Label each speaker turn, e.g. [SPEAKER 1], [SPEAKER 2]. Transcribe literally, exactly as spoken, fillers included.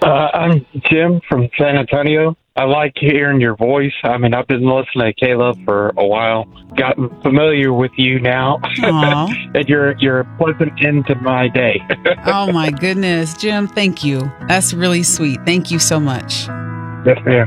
[SPEAKER 1] Uh, I'm Jim from San Antonio. I like hearing your voice. I mean, I've been listening to Caleb for a while. Gotten familiar with you now.
[SPEAKER 2] Aw.
[SPEAKER 1] And you're you're a pleasant end to my day.
[SPEAKER 2] Oh, my goodness. Jim, thank you. That's really sweet. Thank you so much.
[SPEAKER 1] Yes, ma'am.